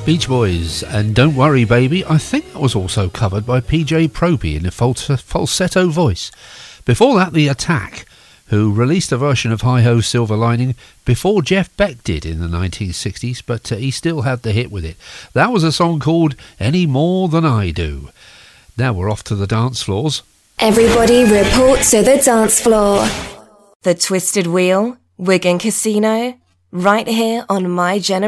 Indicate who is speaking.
Speaker 1: Beach Boys and Don't Worry Baby. I think that was also covered by PJ Proby in a falsetto voice. Before that, The Attack, who released a version of Hi Ho Silver Lining before Jeff Beck did in the 1960s, but he still had the hit with it. That was a song called Any More Than I Do. Now we're off to the dance floors.
Speaker 2: Everybody report to the dance floor. The Twisted Wheel, Wigan Casino, right here on My Generation.